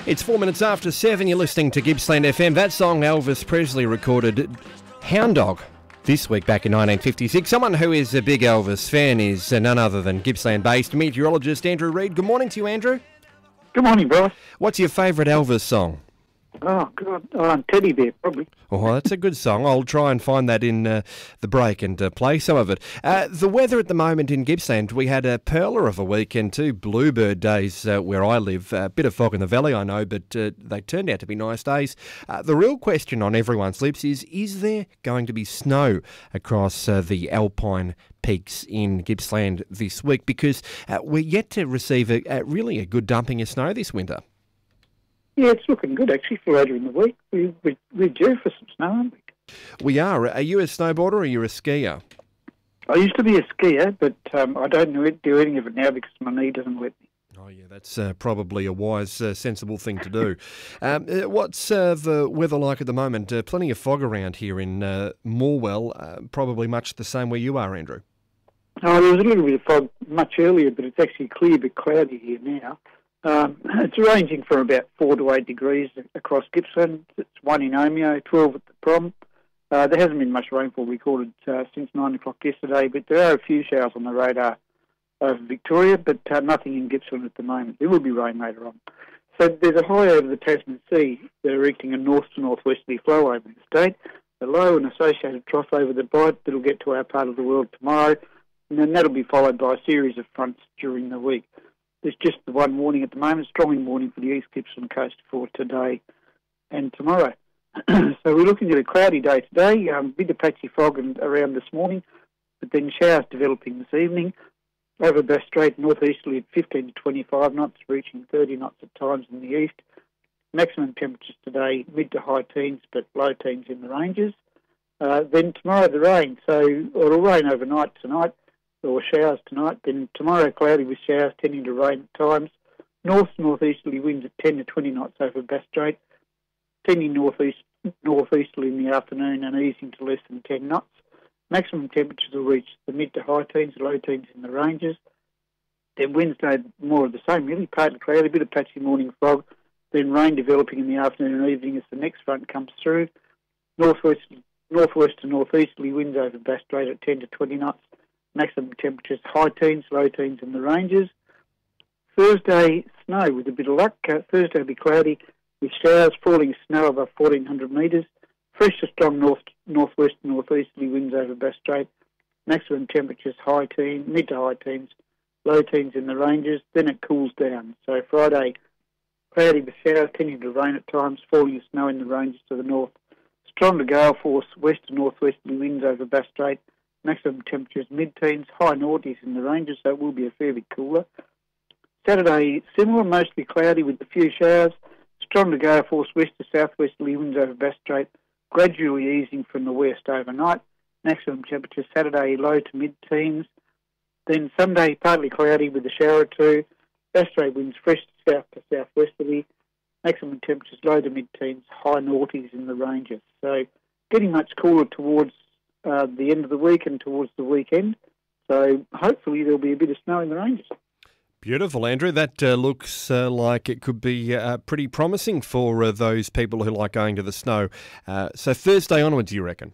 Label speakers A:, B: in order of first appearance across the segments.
A: It's 4 minutes after 7. You're listening to Gippsland FM. That song Elvis Presley recorded, Hound Dog, this week back in 1956. Someone who is a big Elvis fan is none other than Gippsland-based meteorologist Andrew Reid. Good morning to you, Andrew.
B: Good morning, Bryce.
A: What's your favourite Elvis song?
B: Oh, God. Teddy Bear, probably.
A: Oh, that's a good song. I'll try and find that in the break and play some of it. The weather at the moment in Gippsland, we had a perler of a weekend too, bluebird days where I live. A bit of fog in the valley, I know, but they turned out to be nice days. The real question on everyone's lips is there going to be snow across the Alpine peaks in Gippsland this week? Because we're yet to receive really a good dumping of snow this winter.
B: Yeah, it's looking good, actually, for later in the week. We're due for some snow, aren't we?
A: We are. Are you a snowboarder or are you a skier?
B: I used to be a skier, but I don't do any of it now because my knee doesn't let me.
A: Oh, yeah, that's probably a wise, sensible thing to do. What's the weather like at the moment? Plenty of fog around here in Morwell, probably much the same where you are, Andrew.
B: Oh, there was a little bit of fog much earlier, but it's actually clear but cloudy here now. It's ranging from about 4 to 8 degrees across Gippsland. It's 1 in Omeo, 12 at the Prom. There hasn't been much rainfall recorded since 9 o'clock yesterday, but there are a few showers on the radar over Victoria, but nothing in Gippsland at the moment. There will be rain later on. So there's a high over the Tasman Sea that are erecting a north to northwesterly flow over the state, a low and associated trough over the Bight that'll get to our part of the world tomorrow, and then that'll be followed by a series of fronts during the week. There's just the one warning at the moment, strong warning for the East Gippsland coast for today and tomorrow. So we're looking at a cloudy day today, a bit of patchy fog around this morning, but then showers developing this evening. Over Bass Strait, northeasterly at 15 to 25 knots, reaching 30 knots at times in the east. Maximum temperatures today, mid to high teens, but low teens in the ranges. Then tomorrow the rain, so it'll rain overnight tonight, or showers tonight, then tomorrow cloudy with showers tending to rain at times. Northeasterly winds at 10 to 20 knots over Bass Strait, tending northeasterly in the afternoon and easing to less than 10 knots. Maximum temperatures will reach the mid to high teens, low teens in the ranges. Then Wednesday, more of the same really, partly cloudy, a bit of patchy morning fog, then rain developing in the afternoon and evening as the next front comes through. Northwest to northeasterly winds over Bass Strait at 10 to 20 knots. Maximum temperatures high teens, low teens in the ranges. Thursday, snow with a bit of luck. Thursday will be cloudy with showers, falling snow above 1,400 metres. Fresh to strong northwest and northeasterly winds over Bass Strait. Maximum temperatures high teens, mid to high teens, low teens in the ranges. Then it cools down. So Friday, cloudy with showers, tending to rain at times, falling snow in the ranges to the north. Strong to gale force, west to northwesterly winds over Bass Strait. Maximum temperatures mid-teens, high noughties in the ranges, so it will be a fair bit cooler. Saturday, similar, mostly cloudy with a few showers. Strong to gale force, west to southwesterly winds over Bass Strait, gradually easing from the west overnight. Maximum temperatures Saturday, low to mid-teens. Then Sunday, partly cloudy with a shower or two. Bass Strait winds fresh to south to southwesterly. Maximum temperatures low to mid-teens, high noughties in the ranges. So getting much cooler towards the end of the week and towards the weekend. So hopefully there'll be a bit of snow in the ranges.
A: Beautiful, Andrew. That looks like it could be pretty promising for those people who like going to the snow. So Thursday onwards, you reckon?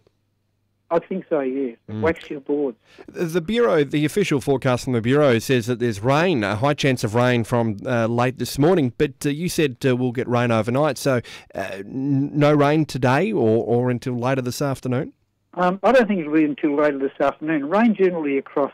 B: I think so, yes. Wax your boards.
A: The Bureau, the official forecast from the Bureau says that there's rain, a high chance of rain from late this morning, but you said we'll get rain overnight, so no rain today or until later this afternoon?
B: I don't think it'll be until later this afternoon. Rain generally across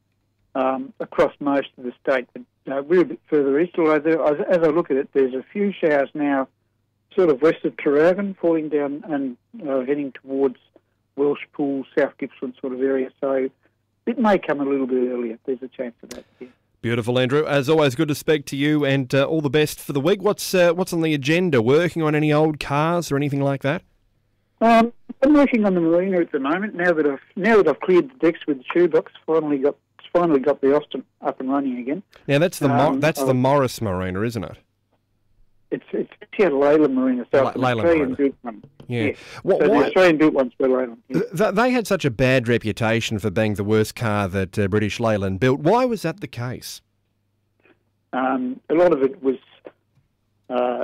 B: most of the state, but we're a bit further east. Although as I look at it, there's a few showers now sort of west of Traralgon falling down and heading towards Welsh Pool, South Gippsland sort of area. So it may come a little bit earlier. There's a chance of that, yeah.
A: Beautiful, Andrew. As always, good to speak to you and all the best for the week. What's on the agenda? Working on any old cars or anything like that?
B: I'm working on the marina at the moment. Now that I've cleared the decks with the shoebox, finally got the Austin up and running again.
A: Now that's the Morris Marina, isn't it?
B: It's Seattle Leyland Marina, so it's an Australian-built one. Yeah. So the Australian-built one's for Leyland. Yeah.
A: They had such a bad reputation for being the worst car that British Leyland built. Why was that the case?
B: A lot of it was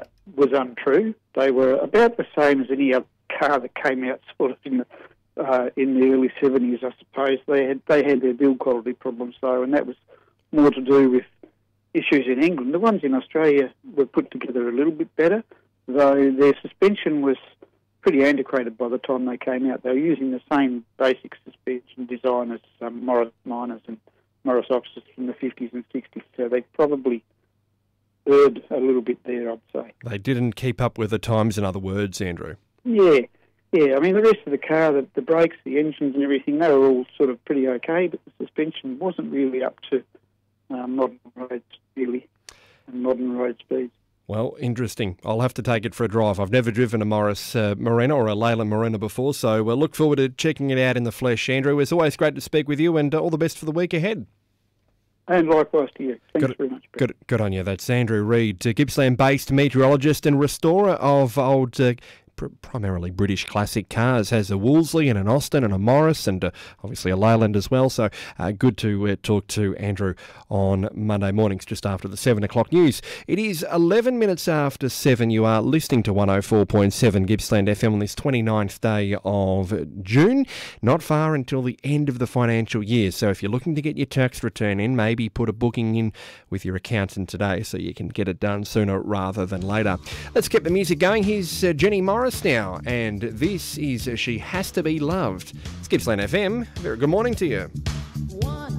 B: was untrue. They were about the same as any other car that came out sort of in the early 70s, I suppose. They had their build quality problems, though, and that was more to do with issues in England. The ones in Australia were put together a little bit better, though their suspension was pretty antiquated by the time they came out. They were using the same basic suspension design as Morris Minors and Morris Oxfords from the 50s and 60s, so they probably erred a little bit there, I'd say.
A: They didn't keep up with the times, in other words, Andrew.
B: Yeah. I mean, the rest of the car, the brakes, the engines and everything, they were all sort of pretty okay, but the suspension wasn't really up to modern roads, really, and modern road speeds.
A: Well, interesting. I'll have to take it for a drive. I've never driven a Morris Marina or a Leyland Marina before, so we'll look forward to checking it out in the flesh. Andrew, it's always great to speak with you, and all the best for the week ahead.
B: And likewise to you. Thanks very much.
A: Good on you. That's Andrew Reid, Gippsland-based meteorologist and restorer of old primarily British classic cars. Has a Wolseley and an Austin and a Morris and obviously a Leyland as well. So good to talk to Andrew on Monday mornings just after the 7 o'clock news. It is 11 minutes after 7. You are listening to 104.7 Gippsland FM on this 29th day of June. Not far until the end of the financial year. So if you're looking to get your tax return in, maybe put a booking in with your accountant today so you can get it done sooner rather than later. Let's keep the music going. Here's Jenny Morris now, and this is She Has to Be Loved. It's Gippsland FM. Very good morning to you.